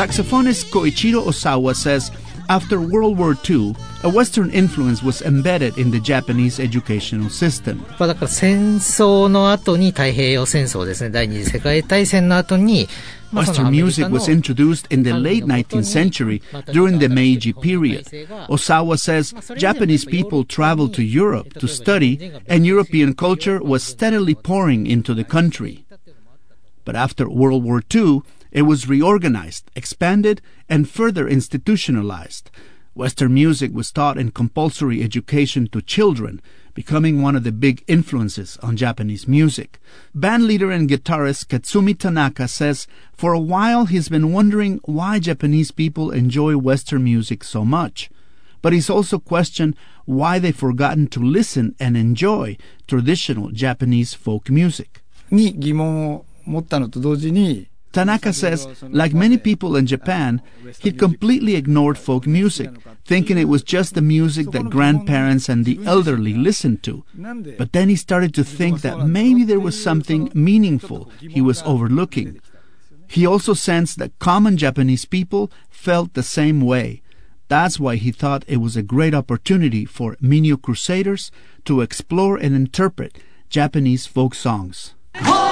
Saxophonist Koichiro Osawa says after World War II, a Western influence was embedded in the Japanese educational system. だから戦争の後に太平洋戦争ですね、第二次世界大戦の後に Western music was introduced in the late 19th century during the Meiji period. Osawa says Japanese people traveled to Europe to study, and European culture was steadily pouring into the country. But after World War II, it was reorganized, expanded, and further institutionalized. Western music was taught in compulsory education to children, becoming one of the big influences on Japanese music. Bandleader and guitarist Katsumi Tanaka says for a while he's been wondering why Japanese people enjoy Western music so much. But he's also questioned why they've forgotten to listen and enjoy traditional Japanese folk music. に疑問を持ったのと同時に Tanaka says, like many people in Japan, he completely ignored folk music, thinking it was just the music that grandparents and the elderly listened to. But then he started to think that maybe there was something meaningful he was overlooking. He also sensed that common Japanese people felt the same way. That's why he thought it was a great opportunity for Minyo Crusaders to explore and interpret Japanese folk songs.